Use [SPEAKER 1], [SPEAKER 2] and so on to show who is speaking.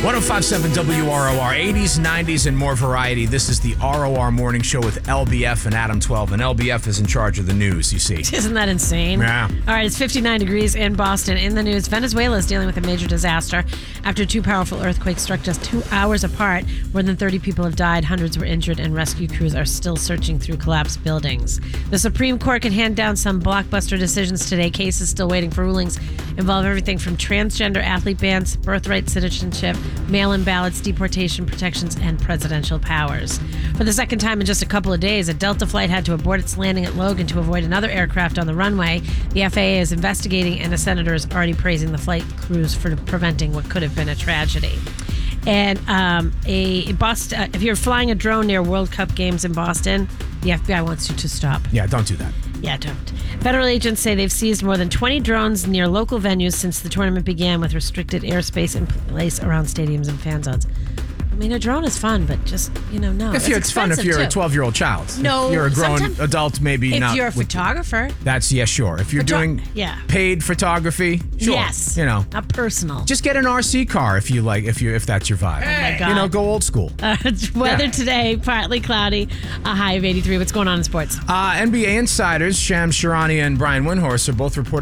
[SPEAKER 1] 1057 WROR, 80s, 90s, and more variety. This is the ROR Morning Show with LBF and Adam 12. And LBF is in charge of the news, you see.
[SPEAKER 2] Isn't that insane?
[SPEAKER 1] Yeah.
[SPEAKER 2] All right, it's 59 degrees in Boston. In the news, Venezuela is dealing with a major disaster after two powerful earthquakes struck just 2 hours apart. More than 30 people have died, hundreds were injured, and rescue crews are still searching through collapsed buildings. The Supreme Court can hand down some blockbuster decisions today. Cases still waiting for rulings involve everything from transgender athlete bans, birthright citizenship, mail-in ballots, deportation protections, and presidential powers. For the second time in just a couple of days, a Delta flight had to abort its landing at Logan to avoid another aircraft on the runway. The FAA is investigating, and a senator is already praising the flight crews for preventing what could have been a tragedy. And if you're flying a drone near World Cup games in Boston, the FBI wants you to stop.
[SPEAKER 1] Yeah, don't do that.
[SPEAKER 2] Yeah, don't. Federal agents say they've seized more than 20 drones near local venues since the tournament began, with restricted airspace in place around stadiums and fan zones. I mean, a drone is fun, but just, no.
[SPEAKER 1] It's fun if you're a 12-year-old child.
[SPEAKER 2] No,
[SPEAKER 1] if you're a grown adult, maybe
[SPEAKER 2] if
[SPEAKER 1] not.
[SPEAKER 2] If you're a photographer.
[SPEAKER 1] Sure. If you're doing paid photography, sure.
[SPEAKER 2] Yes. Not personal.
[SPEAKER 1] Just get an RC car if you like, if that's your vibe.
[SPEAKER 2] Oh my God.
[SPEAKER 1] Go old school.
[SPEAKER 2] Weather today, partly cloudy, a high of 83. What's going on in sports?
[SPEAKER 1] NBA insiders Shams Charania and Brian Windhorst are both reporting